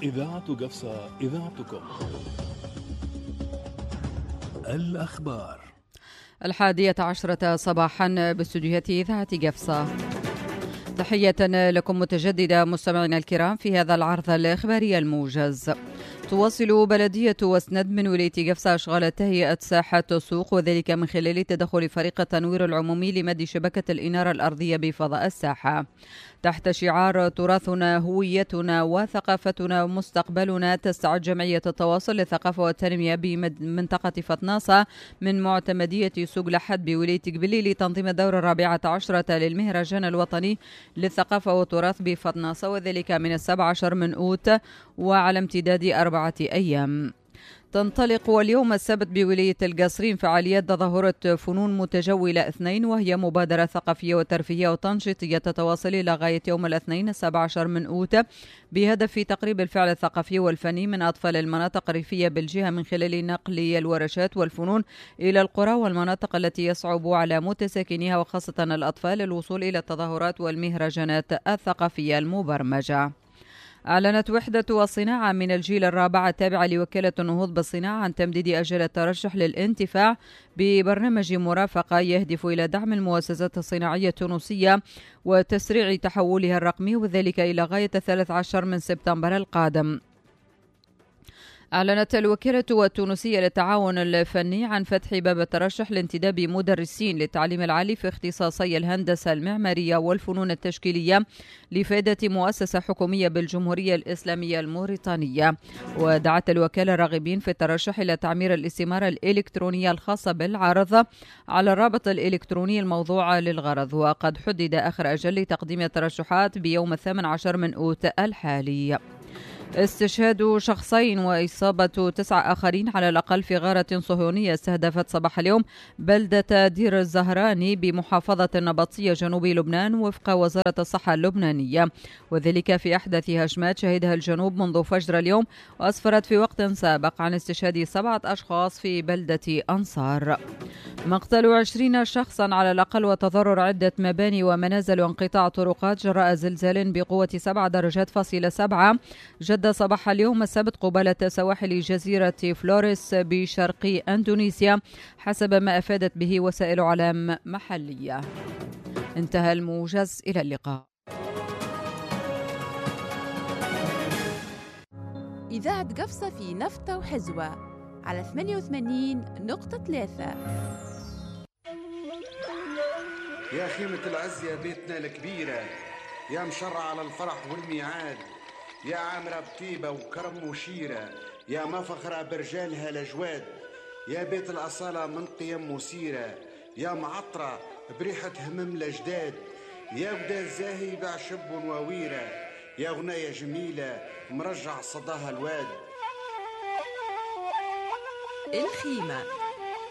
إذاعة قفصة، إذاعتكم. الأخبار 11:00 صباحا باستديوهات إذاعة قفصة. تحية لكم متجددة مستمعينا الكرام في هذا العرض الإخباري الموجز. تواصل بلدية وسند من ولاية قفصة أشغال تهيئة ساحة السوق، وذلك من خلال تدخل فريق التنوير العمومي لمد شبكة الإنارة الأرضية بفضاء الساحة تحت شعار تراثنا هويتنا وثقافتنا ومستقبلنا. تستعد جمعية التواصل للثقافة والتنمية بمنطقة فطناصة من معتمدية سوق لحد بولاية قبلي لتنظيم الدورة 14 للمهرجان الوطني للثقافة والتراث بفطناصة، وذلك من 17 من أوت وعلى امتداد 4 أيام. تنطلق اليوم السبت بولاية القصرين فعاليات تظاهرة فنون متجولة 2، وهي مبادرة ثقافية وترفيهية وتنشيطية تتواصل إلى غاية يوم الاثنين 17 من أوت بهدف تقريب الفعل الثقافي والفني من أطفال المناطق الريفية بالجهة من خلال نقل الورشات والفنون إلى القرى والمناطق التي يصعب على متساكنيها وخاصة الأطفال الوصول إلى التظاهرات والمهرجانات الثقافية المبرمجة. أعلنت وحدة الصناعة من الجيل الرابع التابعة لوكالة النهوض بالصناعة عن تمديد أجل الترشح للانتفاع ببرنامج مرافقة يهدف إلى دعم المؤسسات الصناعية التونسية وتسريع تحولها الرقمي، وذلك إلى غاية 13 من سبتمبر القادم. أعلنت الوكالة التونسية للتعاون الفني عن فتح باب الترشح لانتداب مدرسين للتعليم العالي في اختصاصي الهندسة المعمارية والفنون التشكيلية لفائدة مؤسسة حكومية بالجمهورية الإسلامية الموريتانية. ودعت الوكالة الراغبين في الترشح إلى تعمير الاستمارة الإلكترونية الخاصة بالعرض على الرابط الإلكتروني الموضوع للغرض، وقد حدد آخر أجل لتقديم الترشحات بيوم 18 من أوت الحالي. استشهاد شخصين وإصابة 9 آخرين على الأقل في غارة صهيونية استهدفت صباح اليوم بلدة دير الزهراني بمحافظة النبطية جنوب لبنان وفق وزارة الصحة اللبنانية، وذلك في أحدث هجمات شهدها الجنوب منذ فجر اليوم، وأسفرت في وقت سابق عن استشهاد 7 أشخاص في بلدة أنصار. مقتل 20 شخصا على الأقل وتضرر عدة مباني ومنازل وانقطاع طرقات جراء زلزال بقوة 7.7 جد صباح اليوم السبت قبالة سواحل جزيرة فلوريس بشرق أندونيسيا حسب ما أفادت به وسائل إعلام محلية. انتهى الموجز، إلى اللقاء. إذاعة قفصة في نفطة وحزوة على 88.3. يا خيمة العز يا بيتنا الكبيرة، يا مشرع على الفرح والميعاد، يا عامرة بطيبة وكرم وشيرة، يا مفخرة برجالها الأجواد، يا بيت الأصالة من قيم مثيرة، يا معطرة بريحة همم الأجداد، يا ودا الزاهي بعشب وويرة، يا غناية جميلة مرجع صداها الواد. الخيمة